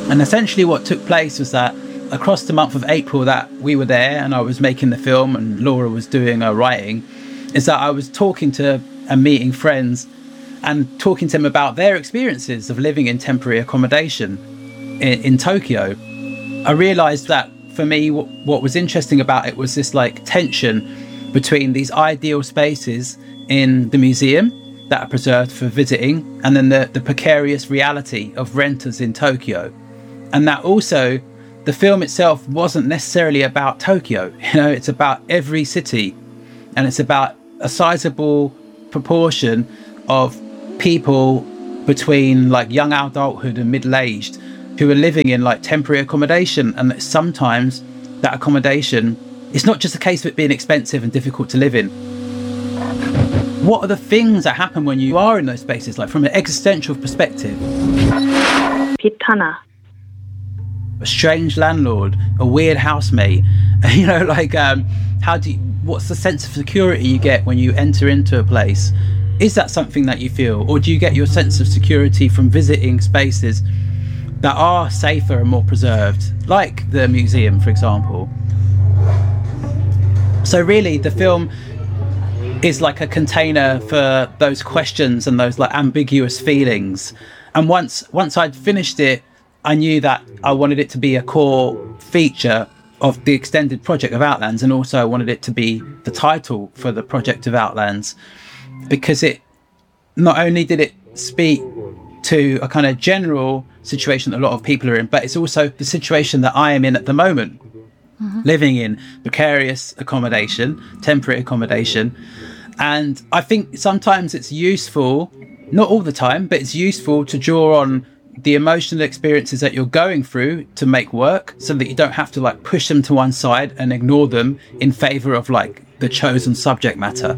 And essentially what took place was that across the month of April that we were there and I was making the film and Laura was doing her writing, is that I was talking to and meeting friends and talking to them about their experiences of living in temporary accommodation in Tokyo. I realized that for me, what was interesting about it was this like tension between these ideal spaces in the museum that are preserved for visiting and then the precarious reality of renters in Tokyo. And that also the film itself wasn't necessarily about Tokyo, it's about every city, and it's about a sizable proportion of people between like young adulthood and middle-aged who are living in like temporary accommodation, and that sometimes that accommodation, it's not just a case of it being expensive and difficult to live in. What are the things that happen when you are in those spaces, like from an existential perspective? Pitana. A strange landlord, a weird housemate, what's the sense of security you get when you enter into a place? Is that something that you feel, or do you get your sense of security from visiting spaces that are safer and more preserved, like the museum, for example? So really the film is like a container for those questions and those like ambiguous feelings. And once I'd finished it, I knew that I wanted it to be a core feature of the extended project of Outlands, and also I wanted it to be the title for the project of Outlands, because it not only did it speak to a kind of general situation that a lot of people are in, but it's also the situation that I am in at the moment, living in precarious accommodation, temporary accommodation. And I think sometimes it's useful, not all the time, but it's useful to draw on the emotional experiences that you're going through to make work, so that you don't have to like push them to one side and ignore them in favor of like the chosen subject matter.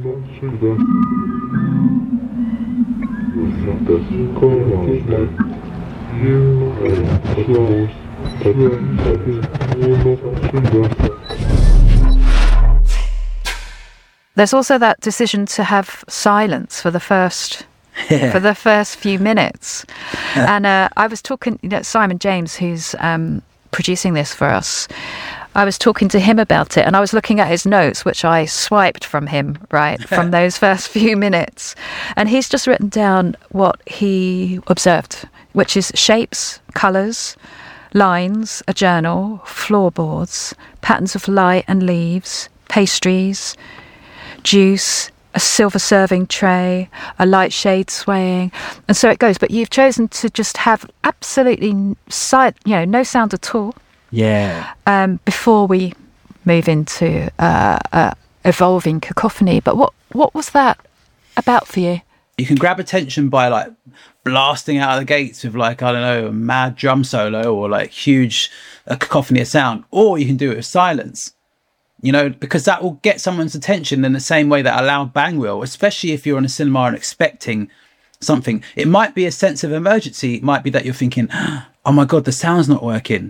There's also that decision to have silence for the first few minutes. And I was talking, Simon James, who's producing this for us, I was talking to him about it, and I was looking at his notes, which I swiped from him, from those first few minutes. And he's just written down what he observed, which is shapes, colours, lines, a journal, floorboards, patterns of light and leaves, pastries, juice, a silver serving tray, a light shade swaying, and so it goes. But you've chosen to just have absolutely no sound at all. Yeah. Before we move into evolving cacophony. But what was that about for you? You can grab attention by like blasting out of the gates with like, I don't know, a mad drum solo or like huge cacophony of sound, or you can do it with silence. Because that will get someone's attention in the same way that a loud bang will, especially if you're in a cinema and expecting something. It might be a sense of emergency. It might be that you're thinking, oh my God, the sound's not working.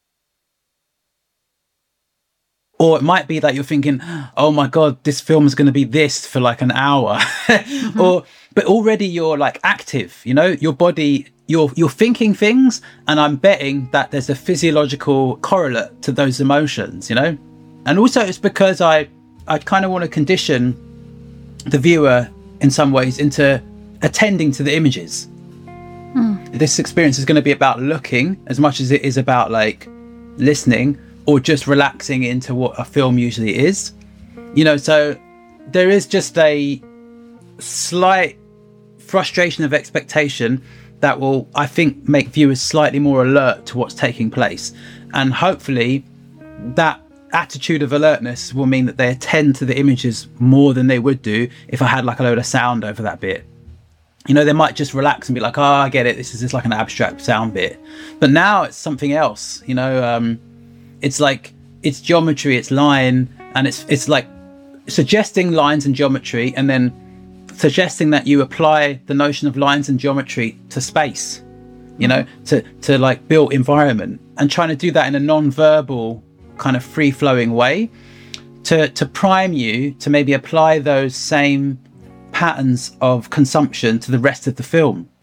Or it might be that you're thinking, oh my God, this film is going to be this for like an hour. But already you're like active, your body, you're thinking things, and I'm betting that there's a physiological correlate to those emotions, And also it's because I kind of want to condition the viewer in some ways into attending to the images. This experience is going to be about looking as much as it is about like listening or just relaxing into what a film usually is. So there is just a slight frustration of expectation that will, I think, make viewers slightly more alert to what's taking place. And hopefully that attitude of alertness will mean that they attend to the images more than they would do if I had like a load of sound over that bit. They might just relax and be like, oh, I get it, this is just like an abstract sound bit. But now it's something else, it's like, it's geometry, it's line, and it's like suggesting lines and geometry, and then suggesting that you apply the notion of lines and geometry to space, to like built environment, and trying to do that in a non-verbal kind of free-flowing way to prime you to maybe apply those same patterns of consumption to the rest of the film.